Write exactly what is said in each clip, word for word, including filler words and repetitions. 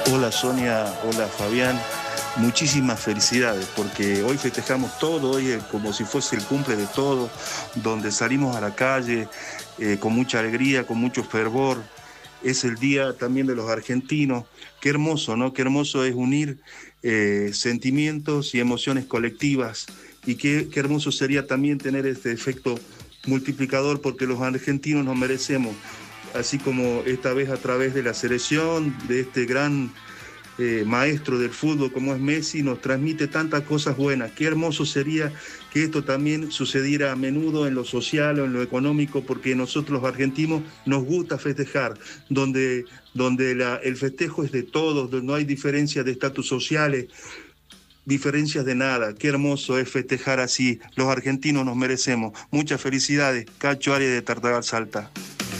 Hola Sonia, hola Fabián, muchísimas felicidades porque hoy festejamos todo, hoy es como si fuese el cumple de todos, donde salimos a la calle eh, con mucha alegría, con mucho fervor. Es el día también de los argentinos. Qué hermoso, ¿no? Qué hermoso es unir eh, sentimientos y emociones colectivas, y qué, qué hermoso sería también tener este efecto multiplicador, porque los argentinos nos merecemos, así como esta vez a través de la selección, de este gran eh, maestro del fútbol como es Messi, nos transmite tantas cosas buenas. Qué hermoso sería que esto también sucediera a menudo en lo social o en lo económico, porque nosotros los argentinos nos gusta festejar, donde, donde la, el festejo es de todos, donde no hay diferencias de estatus sociales, diferencias de nada. Qué hermoso es festejar así. Los argentinos nos merecemos. Muchas felicidades. Cacho Arias de Tartagal, Salta.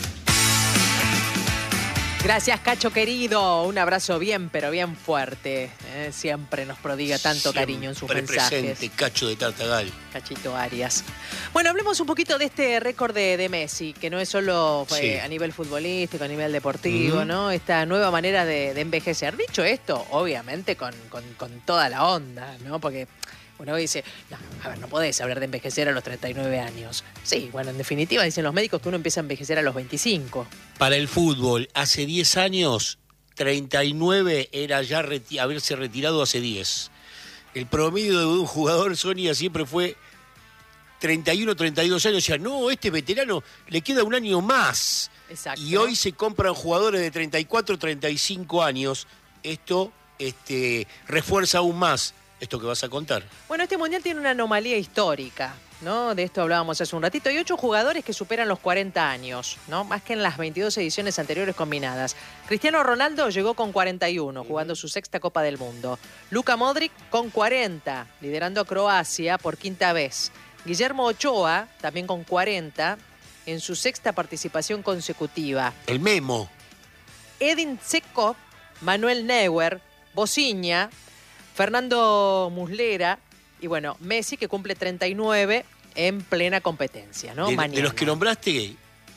Gracias, Cacho querido. Un abrazo bien, pero bien fuerte. ¿eh? Siempre nos prodiga tanto Siempre cariño en sus mensajes. Presente, Cacho de Tartagal. Cachito Arias. Bueno, hablemos un poquito de este récord de, de Messi, que no es solo eh, Sí. a nivel futbolístico, a nivel deportivo, Uh-huh. ¿no? Esta nueva manera de, de envejecer. Dicho esto, obviamente con, con, con toda la onda, ¿no? Porque uno dice, no, a ver, no podés hablar de envejecer a los treinta y nueve años. Sí, bueno, en definitiva dicen los médicos que uno empieza a envejecer a los veinticinco. Para el fútbol, hace diez años, treinta y nueve era ya reti- haberse retirado hace diez. El promedio de un jugador, Sonia, siempre fue treinta y uno, treinta y dos años. O sea, no, este veterano le queda un año más. Exacto. Y hoy se compran jugadores de treinta y cuatro, treinta y cinco años. Esto este, refuerza aún más esto que vas a contar. Bueno, este mundial tiene una anomalía histórica, ¿no? De esto hablábamos hace un ratito. Hay ocho jugadores que superan los cuarenta años, ¿no? Más que en las veintidós ediciones anteriores combinadas. Cristiano Ronaldo llegó con cuarenta y uno, jugando su sexta Copa del Mundo. Luka Modric con cuarenta, liderando a Croacia por quinta vez. Guillermo Ochoa, también con cuarenta, en su sexta participación consecutiva. El Memo. Edin Dzeko, Manuel Neuer, Bociña, Fernando Muslera y, bueno, Messi, que cumple treinta y nueve en plena competencia, ¿no? De, Mañana. de los que nombraste,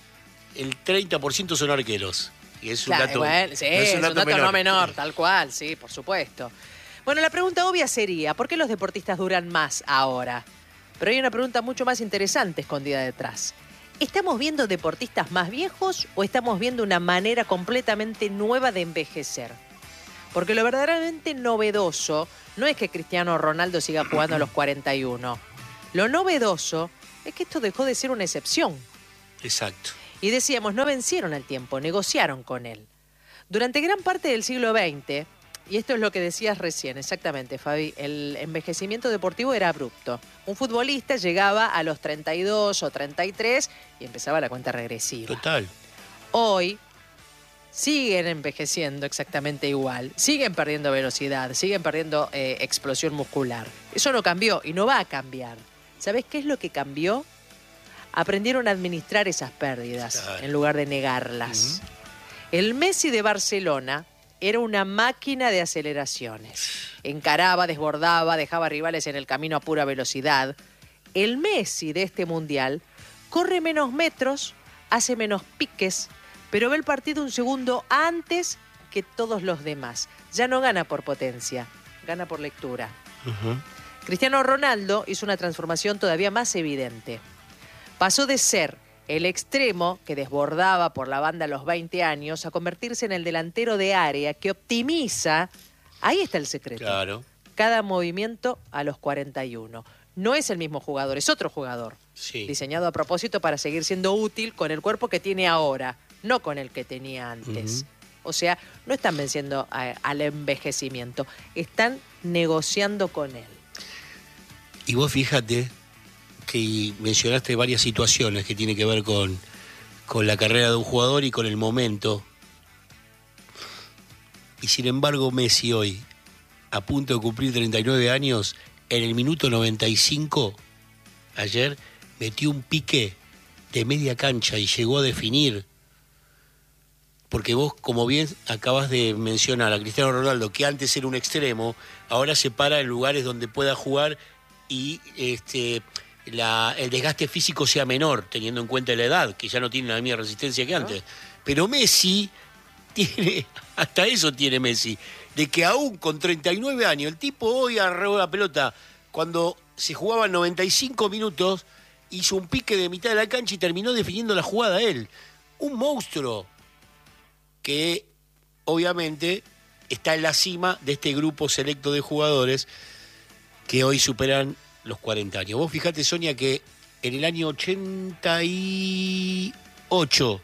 el treinta por ciento son arqueros. Y es un Claro, dato, bueno, sí, no es un dato, dato menor. no menor, tal cual, sí, por supuesto. Bueno, la pregunta obvia sería, ¿por qué los deportistas duran más ahora? Pero hay una pregunta mucho más interesante escondida detrás. ¿Estamos viendo deportistas más viejos o estamos viendo una manera completamente nueva de envejecer? Porque lo verdaderamente novedoso no es que Cristiano Ronaldo siga jugando a los cuarenta y uno. Lo novedoso es que esto dejó de ser una excepción. Exacto. Y decíamos, no vencieron al tiempo, negociaron con él. Durante gran parte del siglo veinte, y esto es lo que decías recién, exactamente, Fabi, el envejecimiento deportivo era abrupto. Un futbolista llegaba a los treinta y dos o treinta y tres y empezaba la cuenta regresiva. Total. Hoy siguen envejeciendo exactamente igual, siguen perdiendo velocidad, siguen perdiendo eh, explosión muscular. Eso no cambió y no va a cambiar. ¿Sabés qué es lo que cambió? Aprendieron a administrar esas pérdidas Claro. en lugar de negarlas. Uh-huh. El Messi de Barcelona era una máquina de aceleraciones. Encaraba, desbordaba, dejaba rivales en el camino a pura velocidad. El Messi de este mundial corre menos metros, hace menos piques, pero ve el partido un segundo antes que todos los demás. Ya no gana por potencia, gana por lectura. Uh-huh. Cristiano Ronaldo hizo una transformación todavía más evidente. Pasó de ser el extremo que desbordaba por la banda a los veinte años a convertirse en el delantero de área que optimiza, ahí está el secreto, Claro. cada movimiento a los cuarenta y uno. No es el mismo jugador, es otro jugador, Sí. diseñado a propósito para seguir siendo útil con el cuerpo que tiene ahora, no con el que tenía antes. Uh-huh. O sea, no están venciendo a- al envejecimiento, están negociando con él. Y vos fíjate que mencionaste varias situaciones que tienen que ver con, con la carrera de un jugador y con el momento. Y sin embargo, Messi hoy, a punto de cumplir treinta y nueve años, en el minuto noventa y cinco, ayer, metió un pique de media cancha y llegó a definir. Porque vos, como bien acabas de mencionar a Cristiano Ronaldo, que antes era un extremo, ahora se para en lugares donde pueda jugar y este, la, el desgaste físico sea menor, teniendo en cuenta la edad, que ya no tiene la misma resistencia que antes. Pero Messi tiene, hasta eso tiene Messi, de que aún con treinta y nueve años, el tipo hoy arregló la pelota, cuando se jugaban noventa y cinco minutos, hizo un pique de mitad de la cancha y terminó definiendo la jugada él. Un monstruo que obviamente está en la cima de este grupo selecto de jugadores que hoy superan los cuarenta años. Vos fijate, Sonia, que en el año ochenta y ocho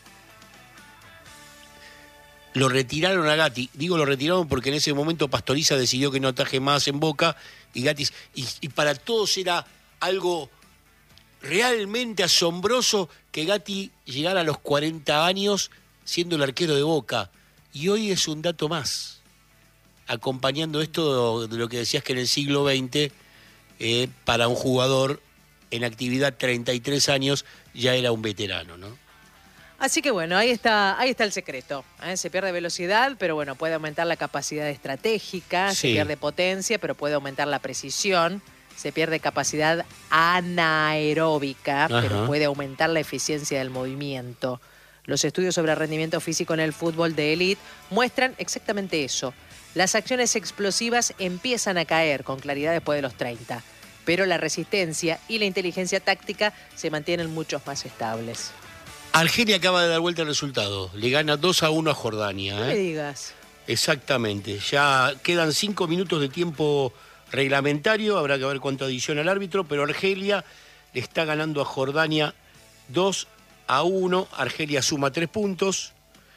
lo retiraron a Gatti. Digo lo retiraron porque en ese momento Pastoriza decidió que no ataje más en Boca y Gatti, y, y para todos era algo realmente asombroso que Gatti llegara a los cuarenta años siendo el arquero de Boca. Y hoy es un dato más, acompañando esto de lo que decías que en el siglo veinte, eh, para un jugador en actividad treinta y tres años, ya era un veterano, ¿no? Así que bueno, ahí está, ahí está el secreto. ¿eh? Se pierde velocidad, pero bueno, puede aumentar la capacidad estratégica, Sí. se pierde potencia, pero puede aumentar la precisión, se pierde capacidad anaeróbica, Ajá. pero puede aumentar la eficiencia del movimiento. Los estudios sobre rendimiento físico en el fútbol de élite muestran exactamente eso. Las acciones explosivas empiezan a caer con claridad después de los treinta, pero la resistencia y la inteligencia táctica se mantienen mucho más estables. Argelia acaba de dar vuelta el resultado. Le gana dos a uno a Jordania. No me ¿eh? digas. Exactamente. Ya quedan cinco minutos de tiempo reglamentario. Habrá que ver cuánto adiciona el árbitro. Pero Argelia le está ganando a Jordania dos a uno. Argelia suma tres puntos.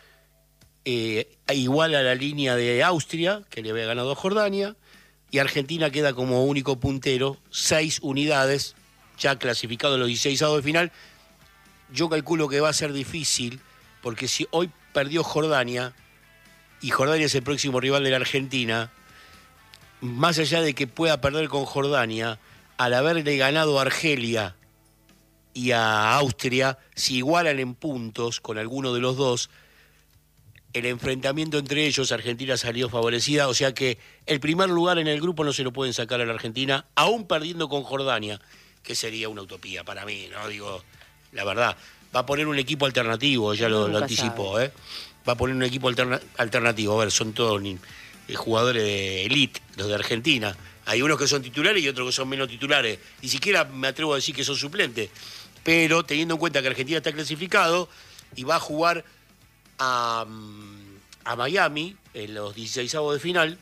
Eh, igual a la línea de Austria, que le había ganado a Jordania. Y Argentina queda como único puntero. Seis unidades. Ya clasificado a los dieciséis avos de final. Yo calculo que va a ser difícil, porque si hoy perdió Jordania, y Jordania es el próximo rival de la Argentina, más allá de que pueda perder con Jordania, al haberle ganado a Argelia y a Austria, si igualan en puntos con alguno de los dos, el enfrentamiento entre ellos, Argentina salió favorecida, o sea que el primer lugar en el grupo no se lo pueden sacar a la Argentina, aún perdiendo con Jordania, que sería una utopía para mí, ¿no? Digo... La verdad, va a poner un equipo alternativo, ya lo, lo anticipó, ¿eh? Va a poner un equipo alterna- alternativo. A ver, son todos ni, eh, jugadores de elite, los de Argentina. Hay unos que son titulares y otros que son menos titulares. Ni siquiera me atrevo a decir que son suplentes. Pero teniendo en cuenta que Argentina está clasificado y va a jugar a, a Miami en los dieciséisavos de final,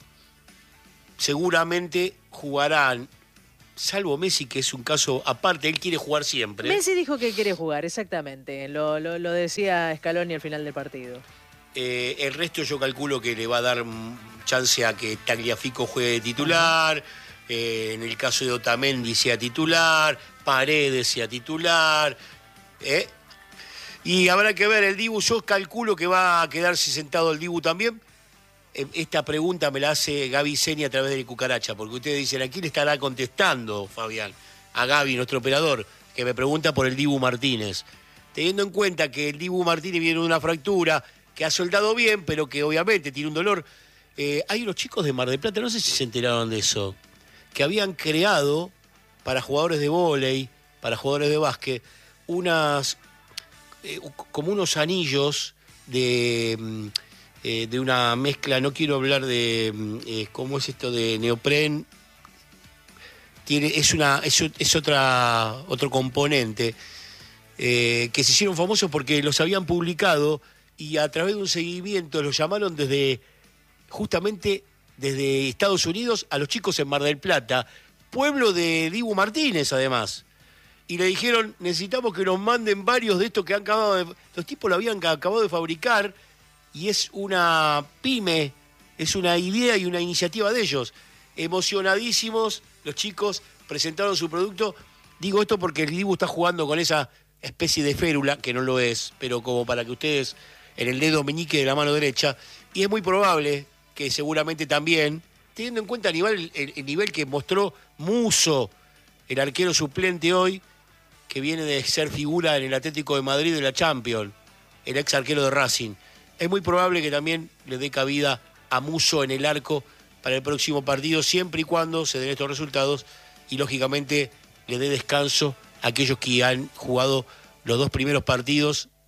seguramente jugarán... Salvo Messi, que es un caso aparte, él quiere jugar siempre. Messi dijo que quiere jugar, exactamente. Lo, lo, lo decía Scaloni al final del partido. Eh, el resto yo calculo que le va a dar chance a que Tagliafico juegue de titular, eh, en el caso de Otamendi sea titular, Paredes sea titular. ¿eh? Y habrá que ver, el Dibu, yo calculo que va a quedarse sentado el Dibu también. Esta pregunta me la hace Gaby Seni a través de Cucaracha, porque ustedes dicen, ¿a quién le estará contestando, Fabián? A Gaby, nuestro operador, que me pregunta por el Dibu Martínez. Teniendo en cuenta que el Dibu Martínez viene de una fractura, que ha soldado bien, pero que obviamente tiene un dolor. Eh, hay unos chicos de Mar del Plata, no sé si se enteraron de eso, que habían creado para jugadores de vóley, para jugadores de básquet, unas, eh, como unos anillos de... Eh, de una mezcla, no quiero hablar de, eh, ¿cómo es esto? De neopren, tiene, es una es, es otra otro componente, eh, que se hicieron famosos porque los habían publicado y a través de un seguimiento los llamaron desde, justamente desde Estados Unidos a los chicos en Mar del Plata, pueblo de Dibu Martínez además. Y le dijeron, necesitamos que nos manden varios de estos que han acabado de... Los tipos lo habían acabado de fabricar, y es una pyme, es una idea y una iniciativa de ellos. Emocionadísimos, los chicos presentaron su producto. Digo esto porque el Dibu está jugando con esa especie de férula, que no lo es, pero como para que ustedes, en el dedo meñique de la mano derecha, y es muy probable que seguramente también, teniendo en cuenta el nivel, el, el nivel que mostró Muso, el arquero suplente hoy, que viene de ser figura en el Atlético de Madrid de la Champions, el ex arquero de Racing. Es muy probable que también le dé cabida a Muso en el arco para el próximo partido, siempre y cuando se den estos resultados y, lógicamente, le dé descanso a aquellos que han jugado los dos primeros partidos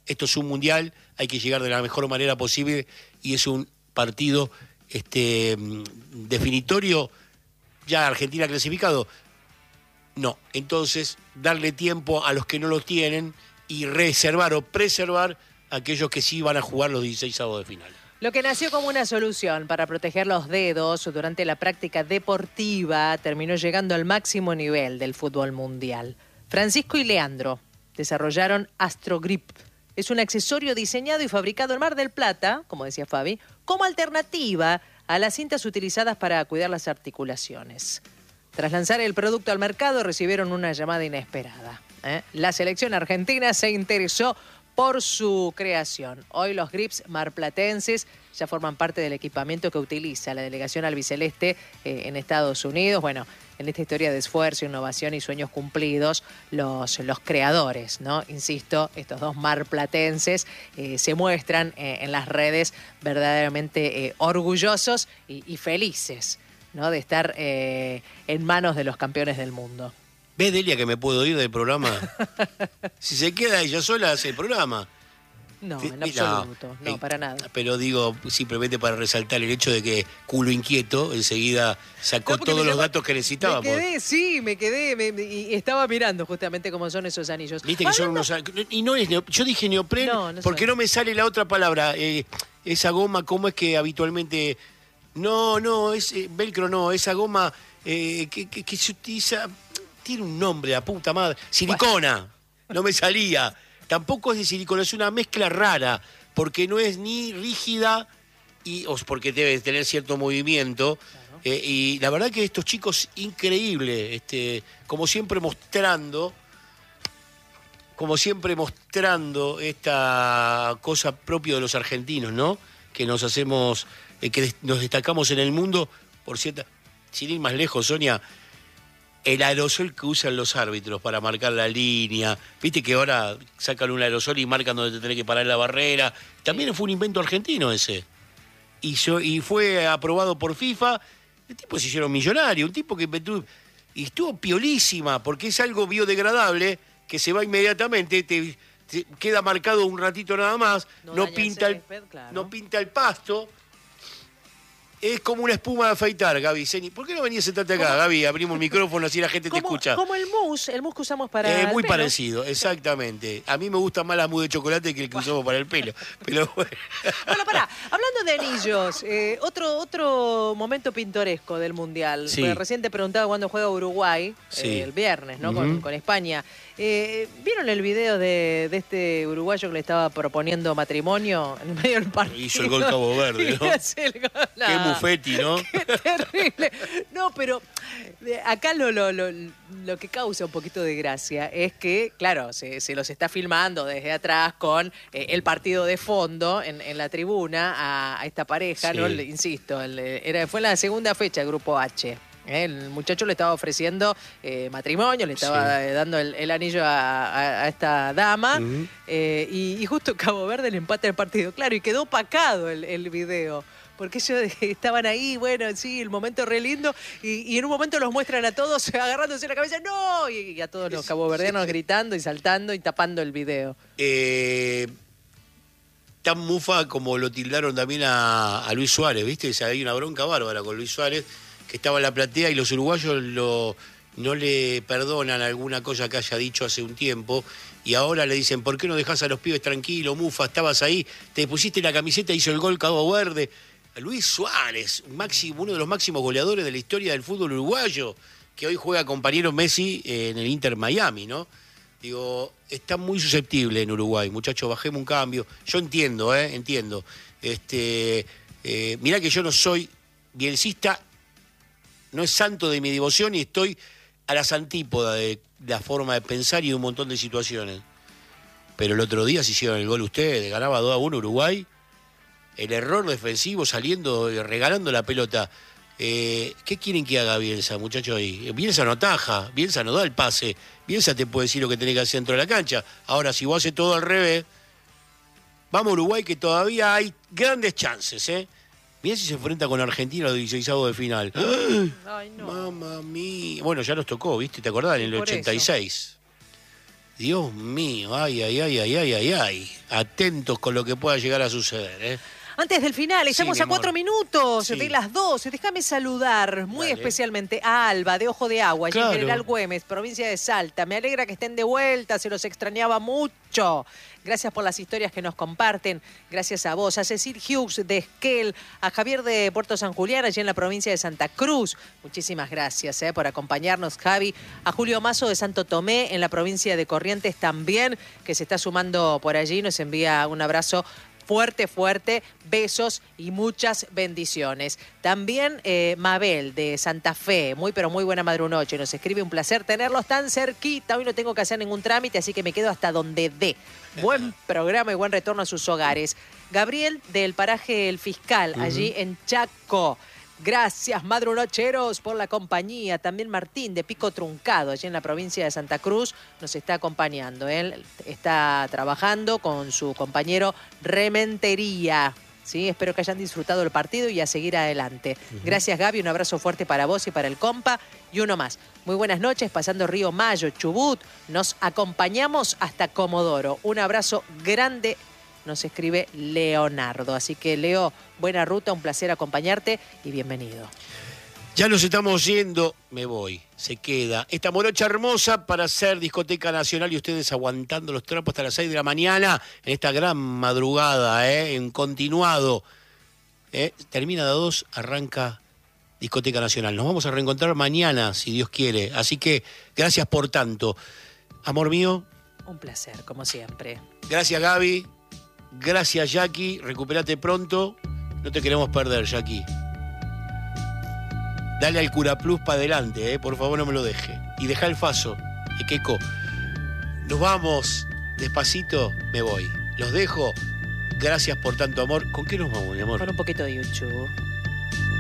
esto es un mundial, hay que llegar de la mejor manera posible y es un partido este, definitorio, ya Argentina clasificado. No, entonces darle tiempo a los que no lo tienen y reservar o preservar a aquellos que sí van a jugar los dieciséis avos de final. Lo que nació como una solución para proteger los dedos durante la práctica deportiva terminó llegando al máximo nivel del fútbol mundial. Francisco y Leandro desarrollaron Astrogrip. Es un accesorio diseñado y fabricado en Mar del Plata, como decía Fabi, como alternativa a las cintas utilizadas para cuidar las articulaciones. Tras lanzar el producto al mercado, recibieron una llamada inesperada. ¿eh? La selección argentina se interesó por su creación. Hoy los grips marplatenses ya forman parte del equipamiento que utiliza la delegación albiceleste eh, en Estados Unidos. Bueno, en esta historia de esfuerzo, innovación y sueños cumplidos, los, los creadores, ¿no? Insisto, estos dos marplatenses eh, se muestran eh, en las redes verdaderamente eh, orgullosos y, y felices, ¿no? De estar eh, en manos de los campeones del mundo. ¿Ves, Delia, que me puedo ir del programa? Si se queda ella sola, hace el programa. No, en absoluto, no, no, para nada. Pero digo, simplemente para resaltar el hecho de que Culo Inquieto enseguida sacó no, todos los llama, datos que necesitábamos. Me quedé, sí, me quedé, me, me, y estaba mirando justamente cómo son esos anillos. Viste que son unos... Y no es, yo dije neopren, no, no porque son. No me sale la otra palabra. Eh, esa goma, ¿cómo es que habitualmente...? No, no, es eh, velcro no, esa goma eh, que, que, que se utiliza... Tiene un nombre, la puta madre. Silicona. No me salía. Tampoco es de silicona, es una mezcla rara, porque no es ni rígida, y, o porque debe tener cierto movimiento. Claro. Eh, y la verdad que estos chicos, increíble, este, como siempre mostrando, como siempre mostrando esta cosa propia de los argentinos, ¿no? Que nos hacemos, eh, que nos destacamos en el mundo, por cierta, sin ir más lejos, Sonia, el aerosol que usan los árbitros para marcar la línea. Viste que ahora sacan un aerosol y marcan donde te tenés que parar la barrera. También fue un invento argentino ese. Y, yo, y fue aprobado por FIFA. El tipo se hicieron millonario. Un tipo que inventó... Y estuvo piolísima, porque es algo biodegradable que se va inmediatamente, te, te queda marcado un ratito nada más, no, no, pinta, el, césped, claro. no pinta el pasto. Es como una espuma de afeitar, Gaby. ¿Por qué no venías a sentarte acá, ¿Cómo? Gaby? Abrimos el micrófono, así la gente te escucha. Como el mousse, el mousse que usamos para eh, el muy pelo. parecido, exactamente. A mí me gusta más la mousse de chocolate que el que usamos para el pelo. Pero bueno. Bueno, pará, hablando de anillos, eh, otro, otro momento pintoresco del Mundial. Sí. Recién te preguntaba cuándo juega Uruguay, sí. eh, el viernes, ¿no? Uh-huh. con, con España. Eh, ¿Vieron el video de, de este uruguayo que le estaba proponiendo matrimonio en medio del partido? Hizo el gol Cabo Verde, ¿no? El gol, no. Qué mufeti, ¿no? Qué terrible. No, pero acá lo, lo, lo, lo que causa un poquito de gracia es que, claro, se, se los está filmando desde atrás con eh, el partido de fondo en, en la tribuna a, a esta pareja, sí. ¿no? Le, insisto, el, era, fue la segunda fecha del Grupo H. El muchacho le estaba ofreciendo eh, matrimonio, le estaba sí. dando el, el anillo a, a, a esta dama, uh-huh. eh, y, y justo Cabo Verde le empata el partido. Claro, y quedó opacado el, el video, porque ellos estaban ahí, bueno, sí, el momento re lindo, y, y en un momento los muestran a todos agarrándose la cabeza, ¡no! Y, y a todos los caboverdianos sí, sí. gritando y saltando y tapando el video. Eh... Tan mufa como lo tildaron también a, a Luis Suárez, ¿viste? Hay una bronca bárbara con Luis Suárez, que estaba en la platea y los uruguayos lo, no le perdonan alguna cosa que haya dicho hace un tiempo y ahora le dicen, ¿por qué no dejás a los pibes tranquilos, mufa? Estabas ahí, te pusiste la camiseta, hizo el gol Cabo Verde. Luis Suárez, máximo, uno de los máximos goleadores de la historia del fútbol uruguayo, que hoy juega compañero Messi en el Inter Miami, ¿no? Digo, está muy susceptible en Uruguay, muchachos, bajemos un cambio. Yo entiendo, ¿eh? Entiendo. Este, eh, mirá que yo no soy bielcista, no es santo de mi devoción y estoy a las antípodas de la forma de pensar y de un montón de situaciones. Pero el otro día se hicieron el gol ustedes, ganaba dos a uno Uruguay, el error defensivo saliendo, regalando la pelota. Eh, ¿Qué quieren que haga Bielsa, muchachos ahí? Bielsa no ataja, Bielsa no da el pase, Bielsa te puede decir lo que tenés que hacer dentro de la cancha. Ahora, si vos haces todo al revés, vamos a Uruguay que todavía hay grandes chances, ¿eh? Mirá si se enfrenta con Argentina a los dieciseisavos de final. Ay, no. Mamma mía. Bueno, ya nos tocó, ¿viste? ¿Te acordás? En el ochenta y seis. Dios mío, ay, ay, ay, ay, ay, ay, ay. Atentos con lo que pueda llegar a suceder, ¿eh? Antes del final, estamos Sí, a cuatro amor. minutos Sí. de las doce. Déjame saludar muy Dale. especialmente a Alba, de Ojo de Agua, allí en Claro. General Güemes, provincia de Salta. Me alegra que estén de vuelta, se los extrañaba mucho. Gracias por las historias que nos comparten. Gracias a vos, a Cecil Hughes de Esquel, a Javier de Puerto San Julián, allí en la provincia de Santa Cruz. Muchísimas gracias eh, por acompañarnos, Javi. A Julio Mazo de Santo Tomé, en la provincia de Corrientes también, que se está sumando por allí. Nos envía un abrazo fuerte, fuerte, besos y muchas bendiciones. También eh, Mabel de Santa Fe, muy pero muy buena madrunoche, nos escribe: un placer tenerlos tan cerquita, hoy no tengo que hacer ningún trámite, así que me quedo hasta donde dé. Buen programa y buen retorno a sus hogares. Gabriel del paraje El Fiscal, uh-huh. allí en Chaco. Gracias, madrunocheros, por la compañía. También Martín de Pico Truncado, allí en la provincia de Santa Cruz, nos está acompañando. Él está trabajando con su compañero Rementería. ¿Sí? Espero que hayan disfrutado el partido y a seguir adelante. Uh-huh. Gracias, Gaby. Un abrazo fuerte para vos y para el compa. Y uno más. Muy buenas noches, pasando Río Mayo, Chubut. Nos acompañamos hasta Comodoro. Un abrazo grande. Nos escribe Leonardo. Así que, Leo, buena ruta, un placer acompañarte y bienvenido. Ya nos estamos yendo, me voy, se queda esta morocha hermosa para hacer discoteca nacional y ustedes aguantando los trapos hasta las seis de la mañana en esta gran madrugada, ¿eh? En continuado. ¿eh? Termina de dos, arranca discoteca nacional. Nos vamos a reencontrar mañana, si Dios quiere. Así que gracias por tanto. Amor mío. Un placer, como siempre. Gracias, Gaby. Gracias, Jackie. Recupérate pronto. No te queremos perder, Jackie. Dale al Cura Plus para adelante, eh. Por favor, no me lo deje. Y deja el faso. Equeco. Nos vamos. Despacito, me voy. Los dejo. Gracias por tanto amor. ¿Con qué nos vamos, mi amor? Con un poquito de YouTube.